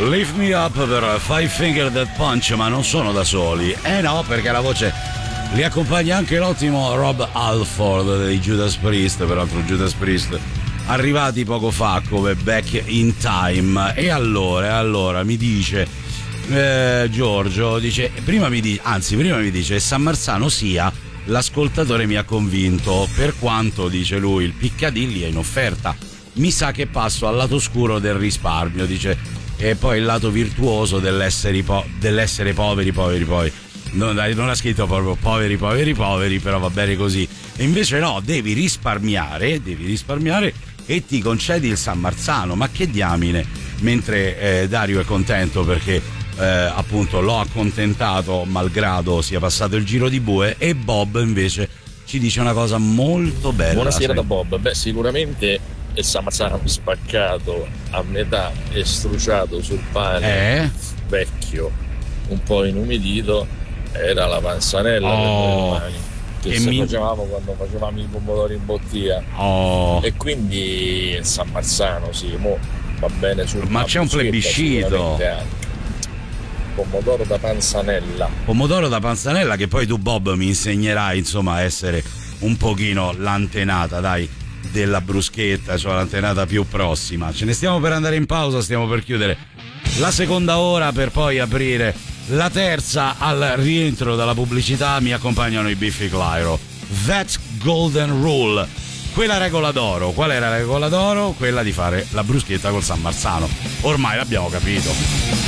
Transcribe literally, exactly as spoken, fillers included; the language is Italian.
Lift Me Up per Five Finger Death Punch, ma non sono da soli. Eh no, perché la voce li accompagna anche l'ottimo Rob Halford dei Judas Priest, peraltro Judas Priest arrivati poco fa come Back in Time. E allora, e allora mi dice eh, Giorgio, dice prima mi dice, anzi prima mi dice San Marzano sia, l'ascoltatore mi ha convinto, per quanto, dice lui, il Piccadilly è in offerta, mi sa che passo al lato scuro del risparmio, dice, e poi il lato virtuoso dell'essere, po- dell'essere poveri poveri poi non, non ha scritto proprio poveri poveri poveri, però va bene così. E invece no, devi risparmiare, devi risparmiare e ti concedi il San Marzano. Ma che diamine. Mentre eh, Dario è contento perché eh, appunto l'ho accontentato malgrado sia passato il giro di bue, e Bob invece ci dice una cosa molto bella. Buonasera sai? da Bob. Beh, sicuramente il San Marzano spaccato a metà e struciato sul pane eh? vecchio, un po' inumidito, era la panzanella oh, per le mani, che e se mi... facevamo quando facevamo i pomodori in bottiglia. oh. E quindi il San Marzano sì, mo va bene sul, ma c'è un plebiscito, pomodoro da panzanella pomodoro da panzanella, che poi tu Bob mi insegnerai insomma a essere un pochino l'antenata, dai, della bruschetta, cioè l'antenata più prossima. Ce ne stiamo per andare in pausa, stiamo per chiudere la seconda ora per poi aprire la terza. Al rientro dalla pubblicità mi accompagnano i Biffy Clyro. That Golden Rule, quella regola d'oro. Qual è la regola d'oro? Quella di fare la bruschetta col San Marzano. Ormai l'abbiamo capito.